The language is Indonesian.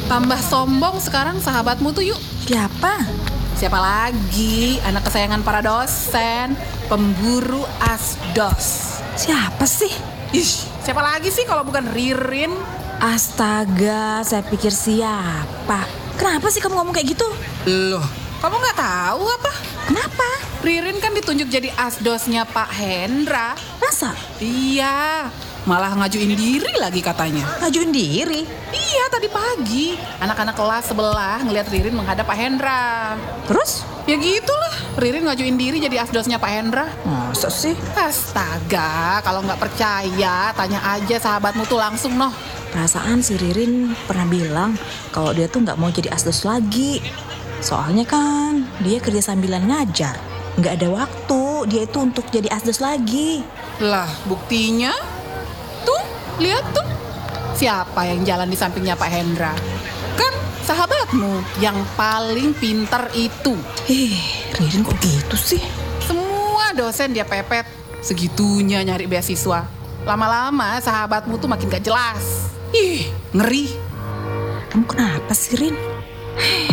Tambah sombong sekarang sahabatmu tuh yuk. Siapa? Siapa lagi? Anak kesayangan para dosen, pemburu asdos. Siapa sih? Ih, siapa lagi sih kalau bukan Ririn? Astaga, saya pikir siapa? Kenapa sih kamu ngomong kayak gitu? Loh, kamu nggak tahu apa? Kenapa? Ririn kan ditunjuk jadi asdosnya Pak Hendra. Masa? Iya, malah ngajuin diri lagi katanya. Ngajuin diri? Iya, tadi pagi. Anak-anak kelas sebelah ngeliat Ririn menghadap Pak Hendra. Terus? Ya gitulah, Ririn ngajuin diri jadi asdosnya Pak Hendra. Masa sih? Astaga, kalau nggak percaya, tanya aja sahabatmu tuh langsung noh. Perasaan si Ririn pernah bilang kalau dia tuh nggak mau jadi asdos lagi. Soalnya kan dia kerja sambilan ngajar. Nggak ada waktu dia itu untuk jadi asdos lagi. Lah, buktinya? Tuh, lihat tuh. Siapa yang jalan di sampingnya Pak Hendra? Kan sahabatmu yang paling pintar itu. Ririn kok gitu sih? Semua dosen dia pepet. Segitunya nyari beasiswa. Lama-lama sahabatmu tuh makin gak jelas. Ih, ngeri. Kamu kenapa sih, Rin?